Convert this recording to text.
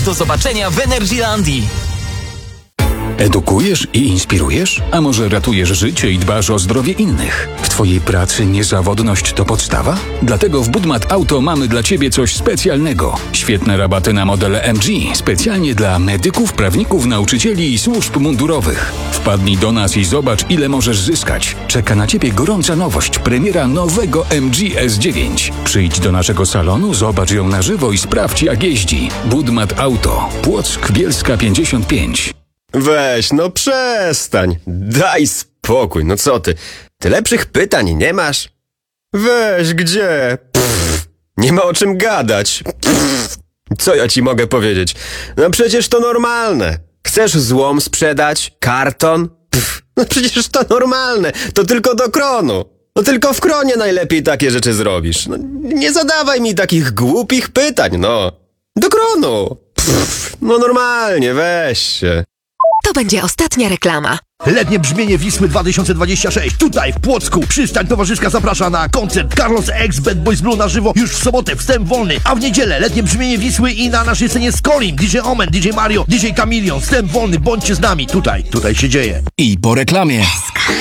Do zobaczenia w Energylandii. Edukujesz i inspirujesz? A może ratujesz życie i dbasz o zdrowie innych? W Twojej pracy niezawodność to podstawa? Dlatego w Budmat Auto mamy dla Ciebie coś specjalnego. Świetne rabaty na modele MG, specjalnie dla medyków, prawników, nauczycieli i służb mundurowych. Wpadnij do nas i zobacz, ile możesz zyskać. Czeka na Ciebie gorąca nowość, premiera nowego MG S9. Przyjdź do naszego salonu, zobacz ją na żywo i sprawdź, jak jeździ. Budmat Auto, Płock, Bielska 55. Weź, no przestań. Daj spokój, no co ty? Ty lepszych pytań nie masz? Weź, gdzie? Nie ma o czym gadać. Co ja ci mogę powiedzieć? No przecież to normalne. Chcesz złom sprzedać? Karton? No przecież to normalne. To tylko do kronu. No tylko w kronie najlepiej takie rzeczy zrobisz. No, nie zadawaj mi takich głupich pytań, no. Do kronu. No normalnie, weź się. To będzie ostatnia reklama. Letnie brzmienie Wisły 2026. Tutaj w Płocku. Przystań towarzyska zaprasza na koncert Carlos X Bad Boys Blue na żywo już w sobotę, wstęp wolny. A w niedzielę letnie brzmienie Wisły i na naszej scenie Skolim, DJ Omen, DJ Mario, DJ Chameleon, wstęp wolny. Bądźcie z nami. Tutaj się dzieje. I po reklamie.